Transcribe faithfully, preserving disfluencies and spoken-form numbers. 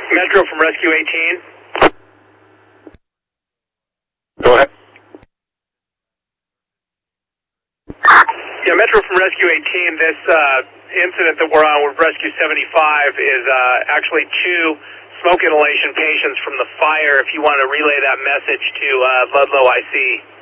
Metro from Rescue eighteen. Go ahead. Yeah, Metro from Rescue eighteen. This uh, incident that we're on with Rescue seventy-five is uh, actually two smoke inhalation patients from the fire. If you want to relay that message to uh, Ludlow I C.